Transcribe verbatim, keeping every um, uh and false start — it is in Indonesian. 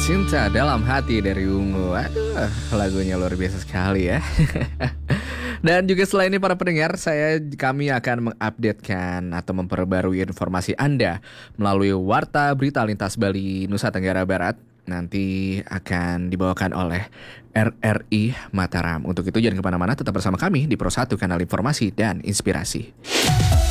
Cinta Dalam Hati dari Ungu. Aduh, lagunya luar biasa sekali ya. Dan juga selain ini para pendengar, saya kami akan mengupdatekan atau memperbarui informasi Anda melalui Warta Berita Lintas Bali Nusa Tenggara Barat. Nanti akan dibawakan oleh R R I Mataram. Untuk itu jangan kemana-mana, tetap bersama kami di Pro satu Kanal Informasi dan Inspirasi.